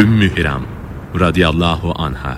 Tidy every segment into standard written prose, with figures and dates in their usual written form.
Ümmü Hiram radıyallahu anha.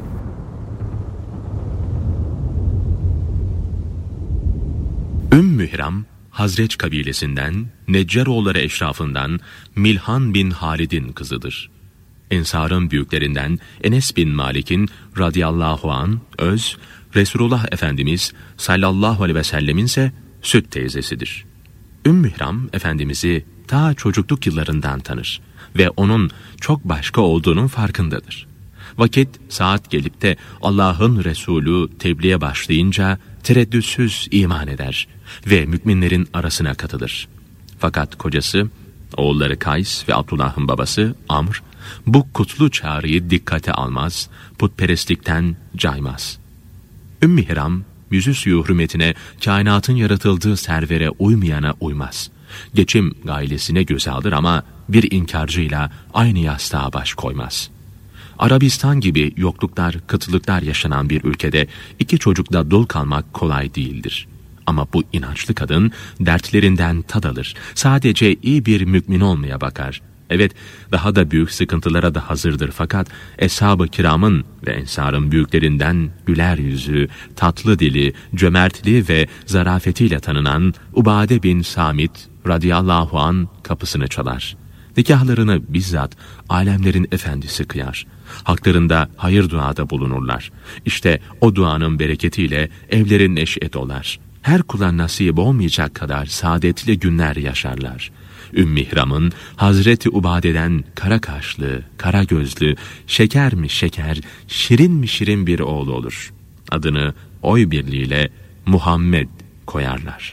Ümmü Hiram, Hazreç kabilesinden, Neccaroğulları eşrafından Milhan bin Halid'in kızıdır. Ensar'ın büyüklerinden Enes bin Malik'in radıyallahu an öz, Resulullah Efendimiz sallallahu aleyhi ve sellemin ise süt teyzesidir. Ümmü Hiram Efendimiz'i ta çocukluk yıllarından tanır ve onun çok başka olduğunun farkındadır. Vakit saat gelip de Allah'ın Resulü tebliğe başlayınca tereddütsüz iman eder ve müminlerin arasına katılır. Fakat kocası, oğulları Kays ve Abdullah'ın babası Amr, bu kutlu çağrıyı dikkate almaz, putperestlikten caymaz. Ümmü Hiram, yüzü suyu hürmetine kainatın yaratıldığı servere uymayana uymaz. Geçim gailesine göze alır ama bir inkarcıyla aynı yastığa baş koymaz. Arabistan gibi yokluklar, kıtlıklar yaşanan bir ülkede iki çocukla dul kalmak kolay değildir. Ama bu inançlı kadın dertlerinden tad alır. Sadece iyi bir mümin olmaya bakar. Evet, daha da büyük sıkıntılara da hazırdır fakat Eshab-ı Kiram'ın ve Ensar'ın büyüklerinden güler yüzü, tatlı dili, cömertliği ve zarafetiyle tanınan Ubade bin Samit radıyallahu an kapısını çalar. Nikahlarını bizzat alemlerin efendisi kıyar. Haklarında hayır duada bulunurlar. İşte o duanın bereketiyle evlerin neşe dolar. Her kula nasip olmayacak kadar saadetli günler yaşarlar. Ümmü Hiram'ın Hazreti Ubade'den kara kaşlı, kara gözlü, şeker mi şeker, şirin mi şirin bir oğlu olur. Adını oy birliğiyle Muhammed koyarlar.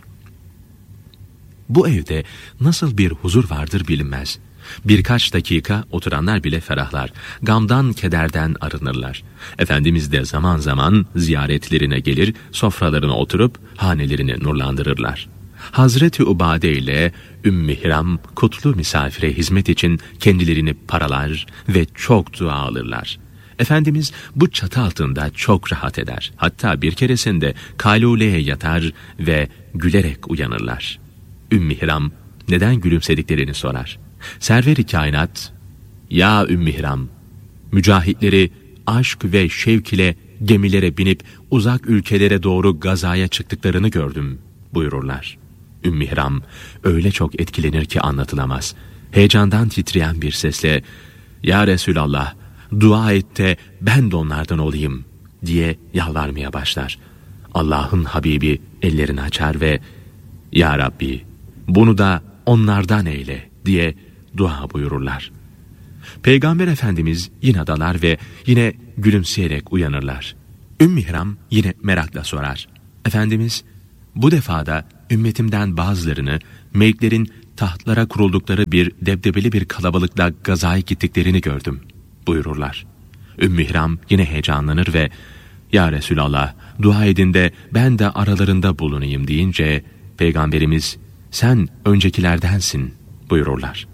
Bu evde nasıl bir huzur vardır bilinmez. Birkaç dakika oturanlar bile ferahlar, gamdan kederden arınırlar. Efendimiz de zaman zaman ziyaretlerine gelir, sofralarına oturup hanelerini nurlandırırlar. Hazreti Ubade ile Ümmü Hiram kutlu misafire hizmet için kendilerini paralar ve çok dua alırlar. Efendimiz bu çatı altında çok rahat eder. Hatta bir keresinde kayluleye yatar ve gülerek uyanırlar. Ümmü Hiram neden gülümsediklerini sorar. Server-i kainat, "Ya Ümmü Hiram, mücahitleri aşk ve şevk ile gemilere binip uzak ülkelere doğru gazaya çıktıklarını gördüm," buyururlar. Ümmü Hiram öyle çok etkilenir ki anlatılamaz. Heyecandan titreyen bir sesle, "Ya Resulallah, dua et de ben de onlardan olayım," diye yalvarmaya başlar. Allah'ın Habibi ellerini açar ve "Ya Rabbi, bunu da onlardan eyle," diye dua buyururlar. Peygamber Efendimiz yine dalar ve yine gülümseyerek uyanırlar. Ümmü Hiram yine merakla sorar. Efendimiz, "Bu defada ümmetimden bazılarını meleklerin tahtlara kuruldukları bir debdebeli bir kalabalıkla gazaya gittiklerini gördüm," buyururlar. Ümmü Hiram yine heyecanlanır ve "Ya Resulallah, dua edin de ben de aralarında bulunayım," deyince Peygamberimiz, "Sen öncekilerdensin," buyururlar.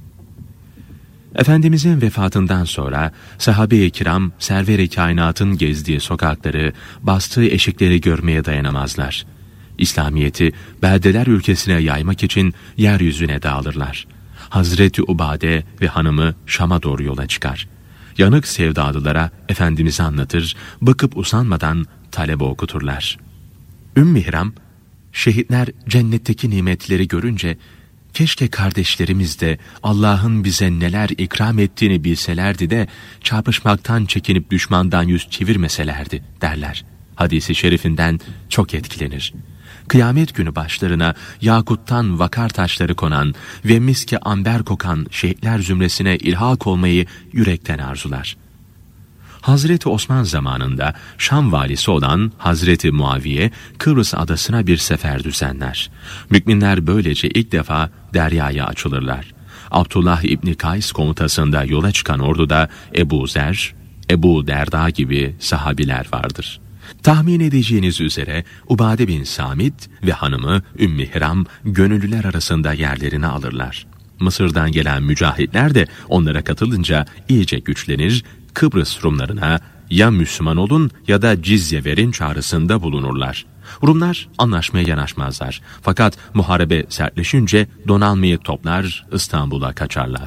Efendimizin vefatından sonra sahabe-i kiram server-i kainatın gezdiği sokakları, bastığı eşikleri görmeye dayanamazlar. İslamiyet'i beldeler ülkesine yaymak için yeryüzüne dağılırlar. Hazreti Ubade ve hanımı Şam'a doğru yola çıkar. Yanık sevdalılara Efendimiz'i anlatır, bakıp usanmadan talebe okuturlar. Ümmü Hiram, şehitler cennetteki nimetleri görünce, "Keşke kardeşlerimiz de Allah'ın bize neler ikram ettiğini bilselerdi de çarpışmaktan çekinip düşmandan yüz çevirmeselerdi," derler. Hadisi şerifinden çok etkilenir. Kıyamet günü başlarına yakuttan vakar taşları konan ve miske amber kokan şehitler zümresine ilhak olmayı yürekten arzular. Hazreti Osman zamanında Şam valisi olan Hazreti Muaviye Kıbrıs adasına bir sefer düzenler. Müminler böylece ilk defa deryaya açılırlar. Abdullah İbni Kays komutasında yola çıkan orduda Ebu Zer, Ebu Derda gibi sahabiler vardır. Tahmin edeceğiniz üzere Ubade bin Samit ve hanımı Ümmü Hiram gönüllüler arasında yerlerini alırlar. Mısır'dan gelen mücahitler de onlara katılınca iyice güçlenir, Kıbrıs Rumlarına "Ya Müslüman olun ya da cizye verin" çağrısında bulunurlar. Rumlar anlaşmaya yanaşmazlar. Fakat muharebe sertleşince donanmayı toplar, İstanbul'a kaçarlar.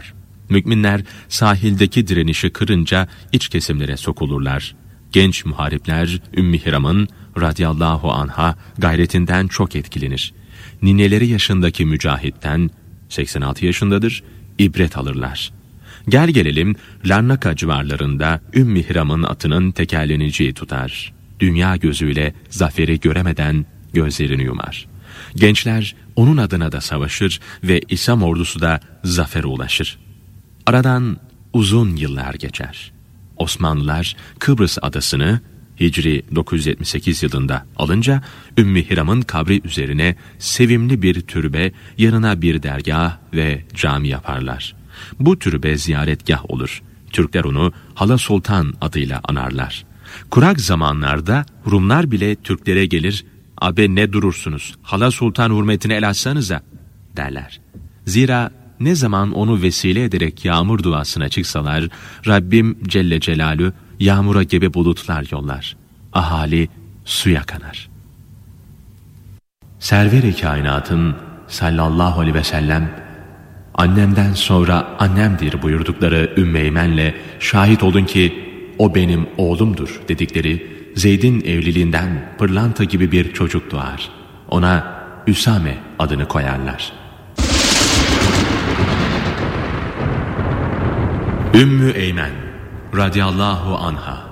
Müminler sahildeki direnişi kırınca iç kesimlere sokulurlar. Genç muharipler Ümmü Hiram'ın radıyallahu anha gayretinden çok etkilenir. Nineleri yaşındaki mücahitten, 86 yaşındadır, ibret alırlar. Gel gelelim Larnaka civarlarında Ümmü Hiram'ın atının tekerleneceği tutar. Dünya gözüyle zaferi göremeden gözlerini yumar. Gençler onun adına da savaşır ve İslam ordusu da zafere ulaşır. Aradan uzun yıllar geçer. Osmanlılar Kıbrıs adasını Hicri 978 yılında alınca Ümmü Hiram'ın kabri üzerine sevimli bir türbe, yanına bir dergah ve cami yaparlar. Bu türbe ziyaretgah olur. Türkler onu Hala Sultan adıyla anarlar. Kurak zamanlarda Rumlar bile Türklere gelir, "Abe ne durursunuz, Hala Sultan hürmetine el açsanıza" derler. Zira ne zaman onu vesile ederek yağmur duasına çıksalar, Rabbim Celle Celalü yağmura gebe bulutlar yollar. Ahali suya kanar. Server-i kainatın sallallahu aleyhi ve sellem, "Annemden sonra annemdir" buyurdukları Ümmü Eymen'le "Şahit olun ki o benim oğlumdur" dedikleri Zeyd'in evliliğinden pırlanta gibi bir çocuk doğar. Ona Üsame adını koyarlar. Ümmü Eymen radıyallahu anha.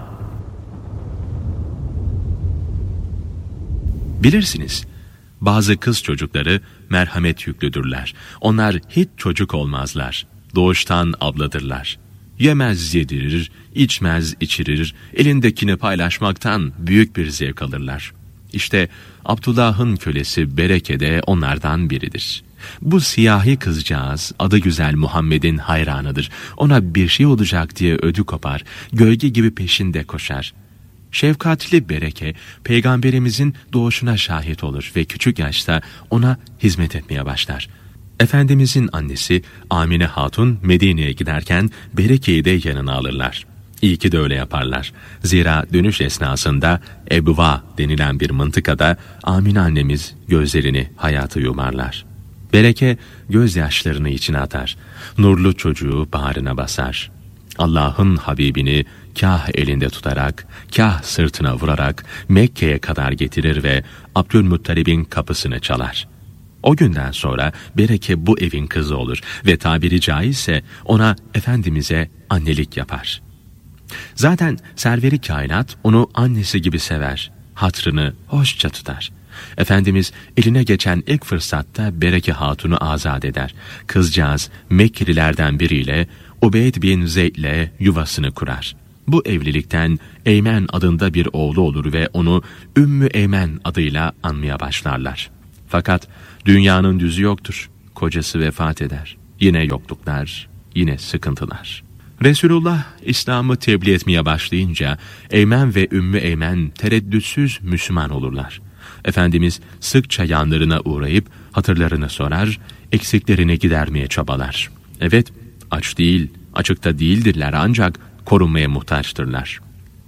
Bilirsiniz, bazı kız çocukları merhamet yüklüdürler. Onlar hiç çocuk olmazlar. Doğuştan abladırlar. Yemez yedirir, içmez içirir, elindekini paylaşmaktan büyük bir zevk alırlar. İşte Abdullah'ın kölesi Bereke de onlardan biridir. Bu siyahi kızcağız adı güzel Muhammed'in hayranıdır. Ona bir şey olacak diye ödü kopar, gölge gibi peşinde koşar. Şefkatli Bereke, Peygamberimizin doğuşuna şahit olur ve küçük yaşta ona hizmet etmeye başlar. Efendimizin annesi Amine Hatun Medine'ye giderken Bereke'yi de yanına alırlar. İyi ki de öyle yaparlar. Zira dönüş esnasında Ebva denilen bir mıntıkada Amine annemiz gözlerini hayata yumarlar. Bereke gözyaşlarını içine atar. Nurlu çocuğu bağrına basar. Allah'ın Habibini kah elinde tutarak, kah sırtına vurarak Mekke'ye kadar getirir ve Abdülmuttalib'in kapısını çalar. O günden sonra Bereke bu evin kızı olur ve tabiri caizse ona Efendimiz'e annelik yapar. Zaten serveri kainat onu annesi gibi sever, hatrını hoşça tutar. Efendimiz eline geçen ilk fırsatta Bereke Hatun'u azat eder. Kızcağız Mekkelilerden biriyle Ubeyd bin Zeyd'le yuvasını kurar. Bu evlilikten Eymen adında bir oğlu olur ve onu Ümmü Eymen adıyla anmaya başlarlar. Fakat dünyanın düzü yoktur. Kocası vefat eder. Yine yokluklar, yine sıkıntılar. Resulullah İslam'ı tebliğ etmeye başlayınca Eymen ve Ümmü Eymen tereddütsüz Müslüman olurlar. Efendimiz sıkça yanlarına uğrayıp hatırlarını sorar, eksiklerini gidermeye çabalar. Evet, aç değil, açıkta değildirler ancak korunmaya muhtaçtırlar.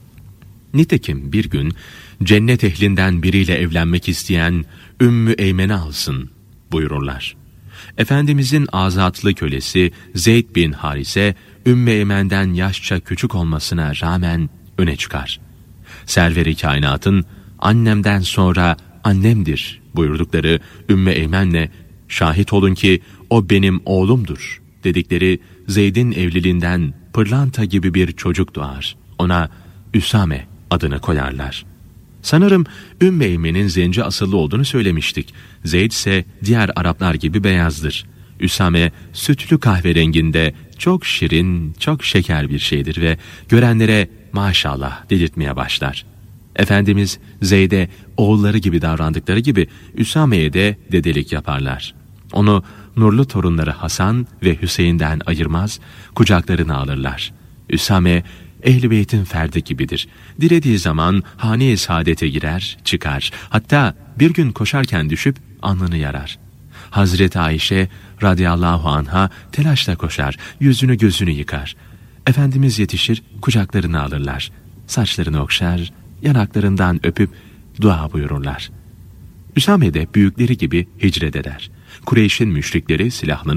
Nitekim bir gün cennet ehlinden biriyle evlenmek isteyen Ümmü Eymen'i alsın buyururlar. Efendimizin azatlı kölesi Zeyd bin Harise, Ümmü Eymen'den yaşça küçük olmasına rağmen öne çıkar. Server-i kainatın annemden sonra annemdir buyurdukları Ümmü Eymen'le "Şahit olun ki o benim oğlumdur" dedikleri Zeyd'in evliliğinden pırlanta gibi bir çocuk doğar. Ona Üsame adını koyarlar. Sanırım Ümmü Eymen'in zenci asıllı olduğunu söylemiştik. Zeyd ise diğer Araplar gibi beyazdır. Üsame sütlü kahverenginde çok şirin, çok şeker bir şeydir ve görenlere maşallah dedirtmeye başlar. Efendimiz Zeyd'e oğulları gibi davrandıkları gibi Üsame'ye de dedelik yaparlar. Onu nurlu torunları Hasan ve Hüseyin'den ayırmaz, kucaklarına alırlar. Üsame Ehl-i Beyt'in ferdi gibidir. Dilediği zaman hane-i saadete girer, çıkar. Hatta bir gün koşarken düşüp alnını yarar. Hazreti Ayşe radıyallahu anha telaşla koşar, yüzünü gözünü yıkar. Efendimiz yetişir, kucaklarına alırlar. Saçlarını okşar, yanaklarından öpüp dua buyururlar. Üsame de büyükleri gibi hicret eder. Kureyş'in müşrikleri silahlanıp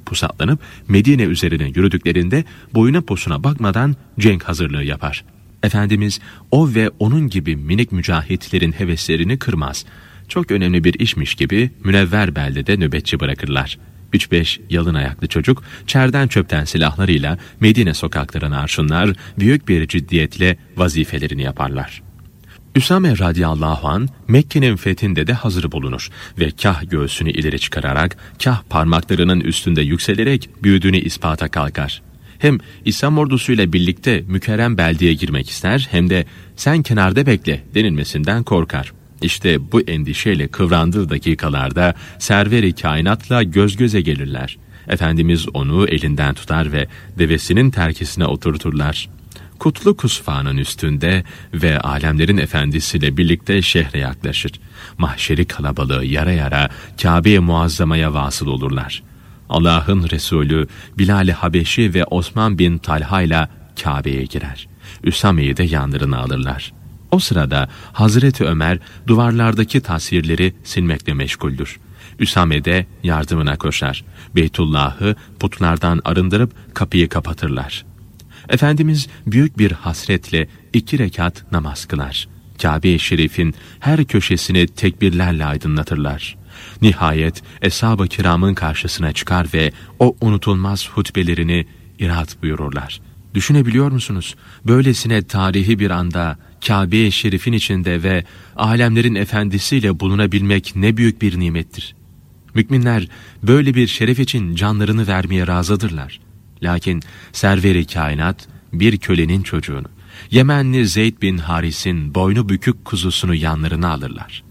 pusatlanıp Medine üzerine yürüdüklerinde boyuna posuna bakmadan cenk hazırlığı yapar. Efendimiz o ve onun gibi minik mücahitlerin heveslerini kırmaz. Çok önemli bir işmiş gibi Münevver beldede nöbetçi bırakırlar. 3-5 yalın ayaklı çocuk çerden çöpten silahlarıyla Medine sokaklarını arşınlar, büyük bir ciddiyetle vazifelerini yaparlar. Üsame radıyallahu an Mekke'nin fethinde de hazır bulunur ve kah göğsünü ileri çıkararak, kah parmaklarının üstünde yükselerek büyüdüğünü ispata kalkar. Hem İslam ordusuyla birlikte mükerrem beldeye girmek ister, hem de sen kenarda bekle denilmesinden korkar. İşte bu endişeyle kıvrandığı dakikalarda server-i kainatla göz göze gelirler. Efendimiz onu elinden tutar ve devesinin terkisine oturturlar. Kutlu kusfanın üstünde ve alemlerin efendisiyle birlikte şehre yaklaşır. Mahşeri kalabalığı yara yara Kabe-i Muazzama'ya vasıl olurlar. Allah'ın Resulü Bilal-i Habeşi ve Osman bin Talha ile Kabe'ye girer. Üsame'yi de yanlarına alırlar. O sırada Hazreti Ömer duvarlardaki tasvirleri silmekle meşguldür. Üsame de yardımına koşar. Beytullah'ı putlardan arındırıp kapıyı kapatırlar. Efendimiz büyük bir hasretle 2 rekat namaz kılar. Kabe-i Şerif'in her köşesini tekbirlerle aydınlatırlar. Nihayet Eshab-ı Kiram'ın karşısına çıkar ve o unutulmaz hutbelerini irad buyururlar. Düşünebiliyor musunuz? Böylesine tarihi bir anda Kabe-i Şerif'in içinde ve alemlerin efendisiyle bulunabilmek ne büyük bir nimettir. Müminler böyle bir şeref için canlarını vermeye razıdırlar. Lakin server-i kainat bir kölenin çocuğunu, Yemenli Zeyd bin Haris'in boynu bükük kuzusunu yanlarına alırlar.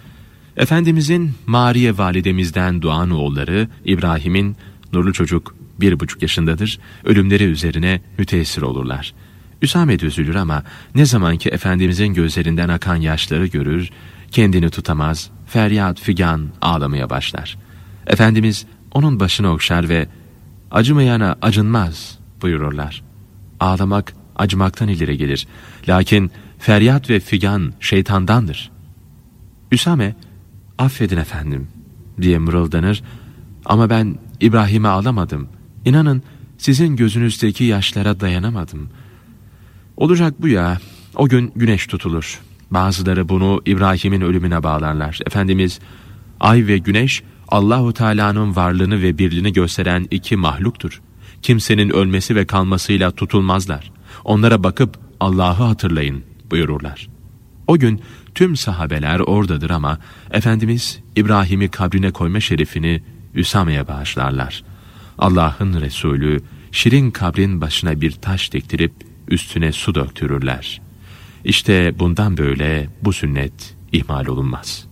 Efendimizin Mariye validemizden doğan oğulları İbrahim'in nurlu çocuk 1,5 yaşındadır, ölümleri üzerine müteessir olurlar. Üsame de üzülür ama ne zamanki Efendimizin gözlerinden akan yaşları görür, kendini tutamaz, feryat figan ağlamaya başlar. Efendimiz onun başını okşar ve acımayana acınmaz buyururlar. Ağlamak acımaktan ileri gelir. Lakin feryat ve figan şeytandandır. Üsame, affedin efendim diye mırıldanır ama ben İbrahim'e ağlamadım. İnanın sizin gözünüzdeki yaşlara dayanamadım. Olacak bu ya, o gün güneş tutulur. Bazıları bunu İbrahim'in ölümüne bağlarlar. Efendimiz, ay ve güneş Allahu Teala'nın varlığını ve birliğini gösteren 2 mahluktur. Kimsenin ölmesi ve kalmasıyla tutulmazlar. Onlara bakıp Allah'ı hatırlayın buyururlar. O gün tüm sahabeler oradadır ama Efendimiz İbrahim'i kabrine koyma şerefini Üsame'ye bağışlarlar. Allah'ın Resulü şirin kabrin başına bir taş diktirip üstüne su döktürürler. İşte bundan böyle bu sünnet ihmal olunmaz.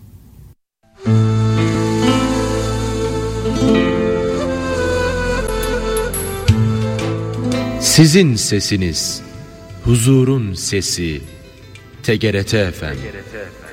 Sizin sesiniz, huzurun sesi, TGRT efendim.